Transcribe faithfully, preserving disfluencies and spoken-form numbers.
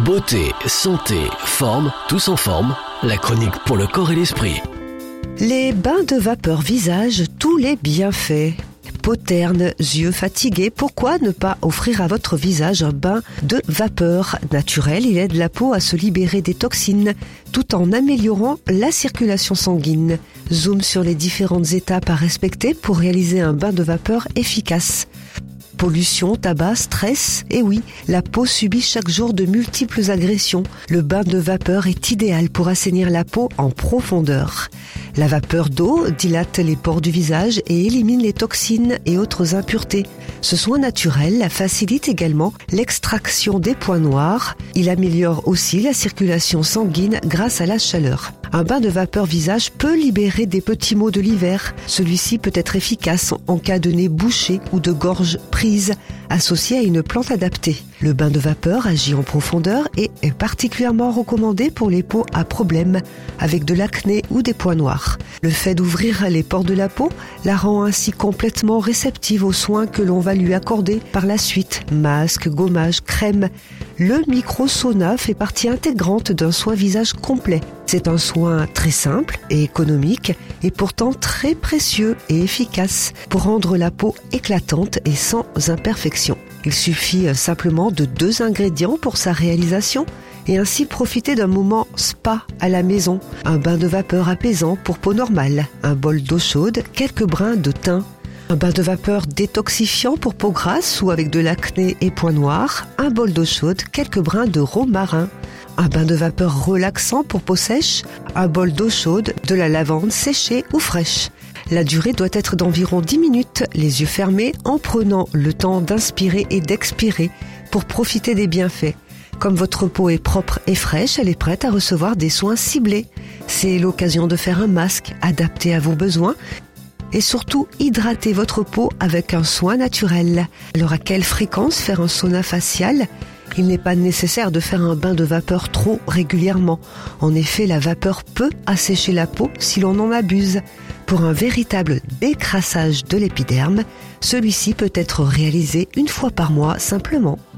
Beauté, santé, forme, tous en forme. La chronique pour le corps et l'esprit. Les bains de vapeur visage, tous les bienfaits. Peau terne, yeux fatigués, pourquoi ne pas offrir à votre visage un bain de vapeur naturel? Il aide la peau à se libérer des toxines tout en améliorant la circulation sanguine. Zoom sur les différentes étapes à respecter pour réaliser un bain de vapeur efficace. Pollution, tabac, stress, et oui, la peau subit chaque jour de multiples agressions. Le bain de vapeur est idéal pour assainir la peau en profondeur. La vapeur d'eau dilate les pores du visage et élimine les toxines et autres impuretés. Ce soin naturel facilite également l'extraction des points noirs. Il améliore aussi la circulation sanguine grâce à la chaleur. Un bain de vapeur visage peut libérer des petits maux de l'hiver. Celui-ci peut être efficace en cas de nez bouché ou de gorge prise, associé à une plante adaptée. Le bain de vapeur agit en profondeur et est particulièrement recommandé pour les peaux à problème, avec de l'acné ou des points noirs. Le fait d'ouvrir les pores de la peau la rend ainsi complètement réceptive aux soins que l'on va lui accorder par la suite. Masque, gommage, crème. Le micro-sauna fait partie intégrante d'un soin visage complet. C'est un soin très simple et économique et pourtant très précieux et efficace pour rendre la peau éclatante et sans imperfection. Il suffit simplement de deux ingrédients pour sa réalisation et ainsi profiter d'un moment spa à la maison. Un bain de vapeur apaisant pour peau normale, un bol d'eau chaude, quelques brins de thym. Un bain de vapeur détoxifiant pour peau grasse ou avec de l'acné et points noirs, un bol d'eau chaude, quelques brins de romarin. Un bain de vapeur relaxant pour peau sèche, un bol d'eau chaude, de la lavande séchée ou fraîche. La durée doit être d'environ dix minutes, les yeux fermés, en prenant le temps d'inspirer et d'expirer pour profiter des bienfaits. Comme votre peau est propre et fraîche, elle est prête à recevoir des soins ciblés. C'est l'occasion de faire un masque adapté à vos besoins et surtout hydrater votre peau avec un soin naturel. Alors à quelle fréquence faire un sauna facial ? Il n'est pas nécessaire de faire un bain de vapeur trop régulièrement. En effet, la vapeur peut assécher la peau si l'on en abuse. Pour un véritable décrassage de l'épiderme, celui-ci peut être réalisé une fois par mois simplement.